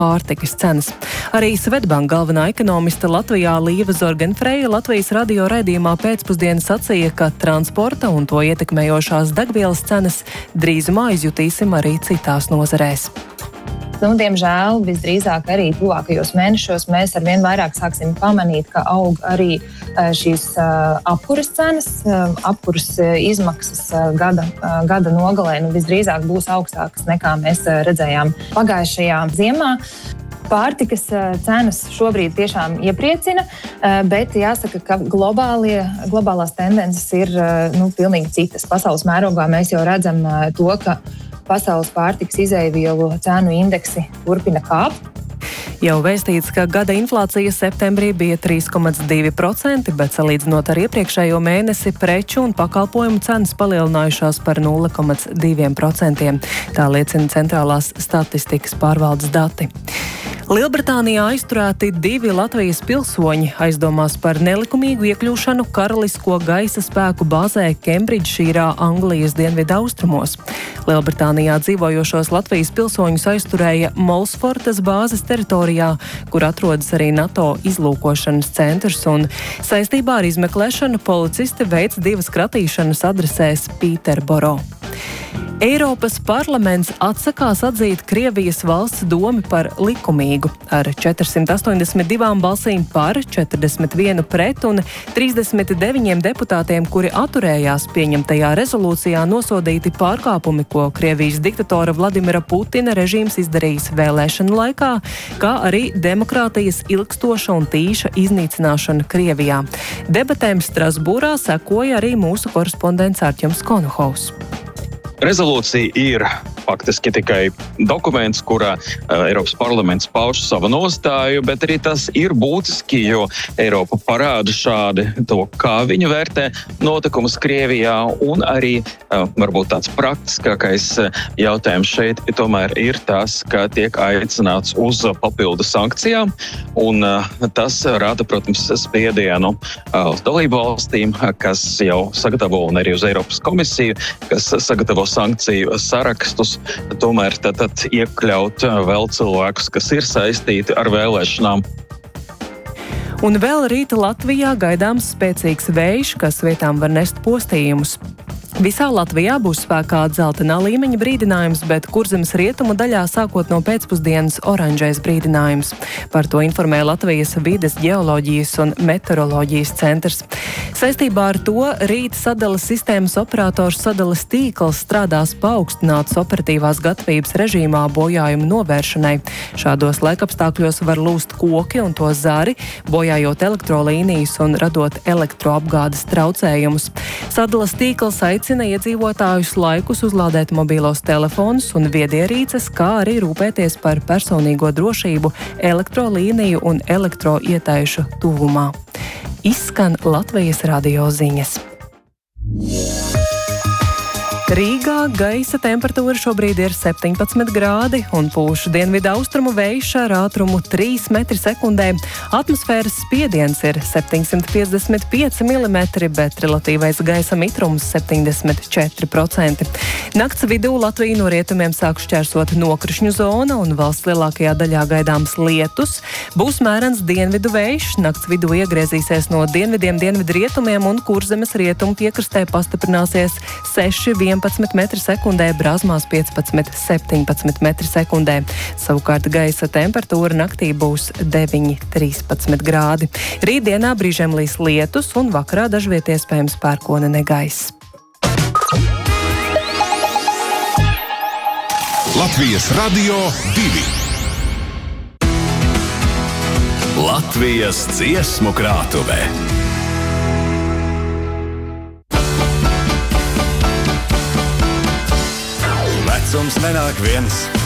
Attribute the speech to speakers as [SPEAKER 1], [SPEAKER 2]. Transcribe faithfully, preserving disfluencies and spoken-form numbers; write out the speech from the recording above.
[SPEAKER 1] pārtikas cenas. Arī Svedbanka galvenā ekonomiste Latvijā Līva Zorgenfreja Latvijas radio raidījumā pēcpusdienā sacīja, ka transporta un to ietekmējošās degvielas cenas drīzumā izjutīsim arī citās nozarēs.
[SPEAKER 2] Nu, diemžēl visdrīzāk arī tuvākajos mēnešos mēs arvien vairāk sāksim pamanīt, ka aug arī šīs apkuras cenas, apkuras izmaksas gada, gada nogalē nu, visdrīzāk būs augstākas nekā mēs redzējām pagājušajā ziemā. Pārtikas cenas šobrīd tiešām iepriecina, bet jāsaka, ka globālie, globālās tendences ir nu, pilnīgi citas. Pasaules mērogā mēs jau redzam to, ka pasaules pārtikas izēvielu cenu indeksi turpina kāpt.
[SPEAKER 1] Jau vēstīts, ka gada inflācija septembrī bija trīs komats divi procenti, bet salīdzinot ar iepriekšējo mēnesi preču un pakalpojumu cenas palielinājušās par nulle komats divi procenti. Tā liecina Centrālās statistikas pārvaldes dati. Lielbritānijā aizturēti divi Latvijas pilsoņi aizdomās par nelikumīgu iekļūšanu karalisko gaisa spēku bāzē Kembridžšīrā, Anglijas dienvidu austrumos. Lielbritānijā dzīvojošos Latvijas pilsoņus aizturēja Molsfortas bāzes teritorijā, kur atrodas arī NATO izlūkošanas centrs, un saistībā ar izmeklēšanu policisti veic divas kratīšanas adresēs Pīterboro. Eiropas parlaments atsakās atzīt Krievijas valsts domi par likumīgu ar četrsimt astoņdesmit divām balsīm par, četrdesmit vienu pret un trīsdesmit deviņiem deputātiem, kuri atturējās pieņemtajā rezolūcijā nosodīti pārkāpumi, ko Krievijas diktatora Vladimira Putina režīms izdarījis vēlēšanu laikā, kā arī demokrātijas ilgstoša un tīša iznīcināšana Krievijā. Debatēm Strasbūrā sekoja arī mūsu korespondents Artjoms Konohovs.
[SPEAKER 3] Rezolūcija ir faktiski tikai dokuments, kurā uh, Eiropas parlaments pauž savu nostāju, bet arī tas ir būtiski, jo Eiropa parāda šādi to, kā viņa vērtē notikumus Krievijā, un arī uh, varbūt tāds praktiskākais jautājums šeit tomēr ir tas, ka tiek aicināts uz papildu sankcijām, un uh, tas rada, protams, spiedienu uh, uz dalību valstīm, kas jau sagatavo, un arī uz Eiropas komisiju, kas sagatavo sankciju sarakstus, tomēr tad, tad iekļaut vēl cilvēkus, kas ir saistīti ar vēlēšanām.
[SPEAKER 1] Un vēl rīta Latvijā gaidāms spēcīgs vējš, kas vietām var nest postījumus. Visā Latvijā būs spēkā dzeltenā līmeņa brīdinājums, bet Kurzemes rietumu daļā sākot no pēcpusdienas oranžais brīdinājums. Par to informē Latvijas vides ģeoloģijas un meteoroloģijas centrs. Saistībā ar to rīt sadalas sistēmas operators sadales tīkls strādās paaugstinātas operatīvās gatavības režīmā bojājumu novēršanai. Šādos laikapstākļos var lūst koki un to zari, bojājot elektrolīnijas un radot elektroapgādes traucējumus. Sadalas tīkls aicina iedzīvotājus laikus uzlādēt mobīlos telefonus un viedierīces, kā arī rūpēties par personīgo drošību elektrolīniju un elektroietaišu tuvumā. Izskan Latvijas radio ziņas. Rīgā gaisa temperatūra šobrīd ir septiņpadsmit grādi un pūš dienvidu austrumu vējš ar ātrumu trīs metri sekundē. Atmosfēras spiediens ir septiņsimt piecdesmit pieci milimetri, bet relatīvais gaisa mitrums septiņdesmit četri procenti. Nakts vidū Latviju no rietumiem sāk šķērsot nokrišņu zona un valsts lielākajā daļā gaidāms lietus. Būs mērens dienvidu vējš, nakts vidū iegriezīsies no dienvidiem dienvidu rietumiem un Kurzemes rietumu piekrastē pastiprināsies seši vienpadsmit metri sekundē, Brāzmās piecpadsmit septiņpadsmit metri sekundē. Savukārt gaisa temperatūra naktī būs deviņi trīspadsmit grādi. Rītdienā brīžiem līs lietus un vakarā dažviet iespējams pērkona negaiss.
[SPEAKER 4] Latvijas radio divi. Latvijas dziesmu krātuvē. Vecums nenāk viens,